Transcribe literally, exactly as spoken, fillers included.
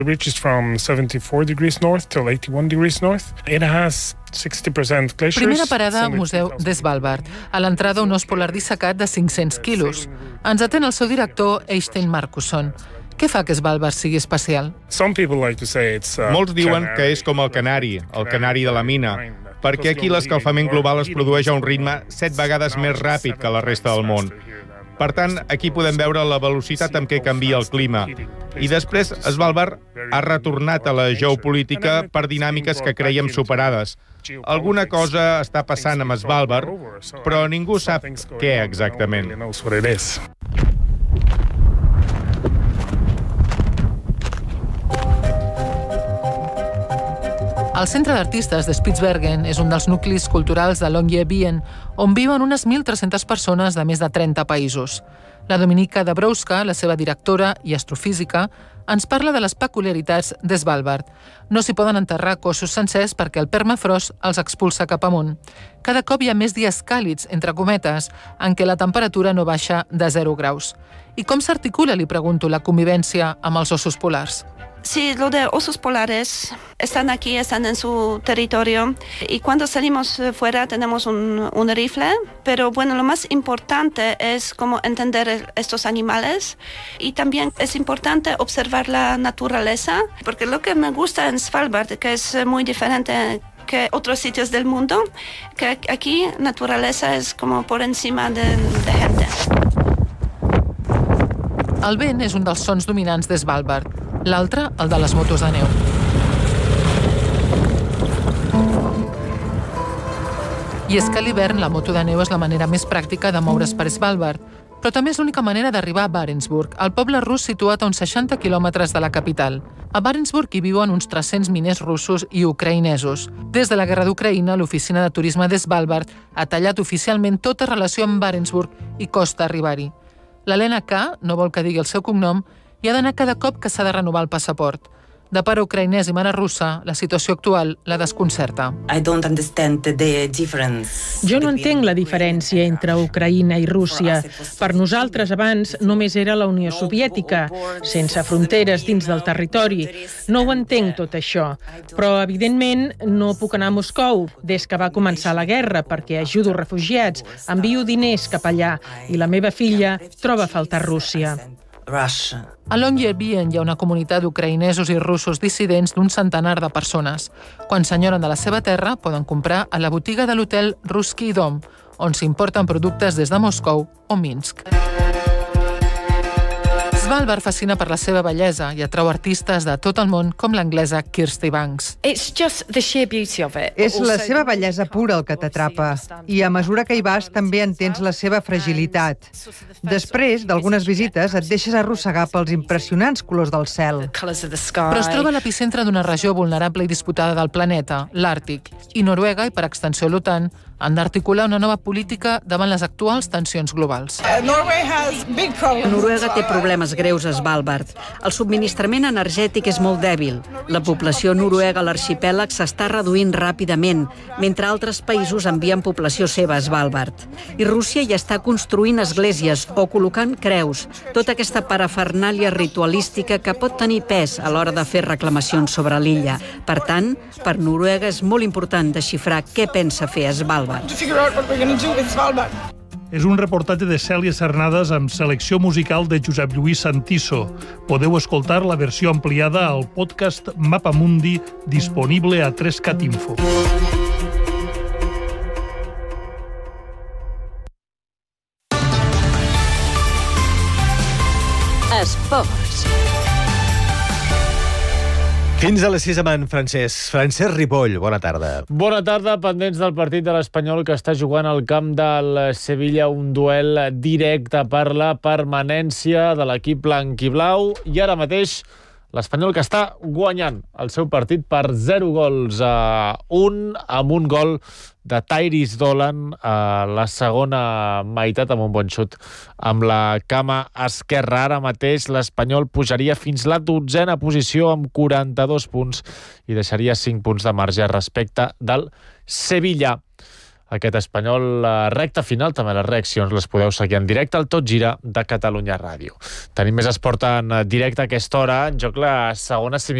It reaches from seventy-four degrees north till eighty-one degrees north. It has sixty percent glaciers. Primera parada, Museu de Svalbard. A l'entrada, un os polar dissecat de cinc-cents quilos. Ens atén el seu director, Eysteinn Markusson. Què fa que Svalbard sigui especial? Molts diuen que és com el canari, el canari de la mina, perquè aquí l'escalfament global es produeix a un ritme set vegades més ràpid que la resta del món. Per tant, aquí podem veure la velocitat amb què canvia el clima. I després, Svalbard ha retornat a la geopolítica per dinàmiques que creiem superades. Alguna cosa està passant amb Svalbard, però ningú sap què exactament. El Centre d'Artistes de Spitsbergen és un dels nuclis culturals de Longyearbyen, on viuen unes mil tres-centes persones de més de trenta països. La Dominika Dabrowska, la seva directora i astrofísica, ens parla de les peculiaritats de Svalbard. No s'hi poden enterrar cossos sencers perquè el permafrost els expulsa cap amunt. Cada cop hi ha més dies càlids, entre cometes, en què la temperatura no baixa de zero graus. I com s'articula, li pregunto, la convivència amb els ossos polars? Sí, lo de osos polares están aquí, están en su territorio y cuando salimos fuera tenemos un, un rifle, pero bueno, lo más importante es como entender estos animales y también es importante observar la naturaleza, porque lo que me gusta en Svalbard, que es muy diferente que otros sitios del mundo, que aquí naturaleza es como por encima de, de gente. El vent és un dels sons dominants de Svalbard, l'altre, el de les motos de neu. I és que a l'hivern la moto de neu és la manera més pràctica de moure's per Svalbard, però també és l'única manera d'arribar a Barentsburg, el poble rus situat a uns seixanta quilòmetres de la capital. A Barentsburg hi viuen uns tres-cents miners russos i ucraïnesos. Des de la guerra d'Ucraïna, l'oficina de turisme de Svalbard ha tallat oficialment tota relació amb Barentsburg i costa arribar-hi. L'Helena K, no vol que digui el seu cognom, i ha d'anar cada cop que s'ha de renovar el passaport. De pare ucraïnès i mare russa, la situació actual la desconcerta. Jo no entenc la diferència entre Ucraïna i Rússia. Per nosaltres abans només era la Unió Soviètica, sense fronteres dins del territori. No ho entenc tot això, però evidentment no puc anar a Moscou des que va començar la guerra perquè ajudo refugiats, envio diners cap allà i la meva filla troba a faltar Rússia. A Longyearbyen hi ha una comunitat d'ucraïnesos i russos dissidents d'un centenar de persones. Quan s'enyoren de la seva terra, poden comprar a la botiga de l'hotel Russky Dom, on s'importen productes des de Moscou o Minsk. Svalbard fascina per la seva bellesa i atrau artistes de tot el món com l'anglesa Kirsty Banks. És la seva bellesa pura el que t'atrapa i a mesura que hi vas també entens la seva fragilitat. Després d'algunes visites et deixes arrossegar pels impressionants colors del cel. Però es troba a l'epicentre d'una regió vulnerable i disputada del planeta, l'Àrtic, i Noruega i per extensió l'OTAN han d'articular una nova política davant les actuals tensions globals. Noruega té problemes greus a Svalbard. El subministrament energètic és molt dèbil. La població noruega a l'arxipèlag s'està reduint ràpidament, mentre altres països envien població seva a Svalbard. I Rússia ja està construint esglésies o col·locant creus, tota aquesta parafernàlia ritualística que pot tenir pes a l'hora de fer reclamacions sobre l'illa. Per tant, per Noruega és molt important desxifrar què pensa fer a Svalbard. És un reportatge de Cèlia Cernades amb selecció musical de Josep Lluís Santiso. Podeu escoltar la versió ampliada al podcast Mapamundi, disponible a tres cat info. Esports. Fins a les sis amb en Francesc. Francesc Ripoll, bona tarda. Bona tarda, pendents del partit de l'Espanyol que està jugant al camp del Sevilla, un duel directe per la permanència de l'equip blanquiblau, i ara mateix l'Espanyol que està guanyant el seu partit per zero gols a un, amb un gol de Tyrese Dolan a la segona meitat amb un bon xut amb la cama esquerra. Ara mateix l'Espanyol pujaria fins la dotzena posició amb quaranta-dos punts i deixaria cinc punts de marge respecte del Sevilla. aquest Espanyol recta final. També les reaccions les podeu seguir en directe al Tot Gira de Catalunya Ràdio. Tenim més esport en directe a aquesta hora. En joc la segona semifinal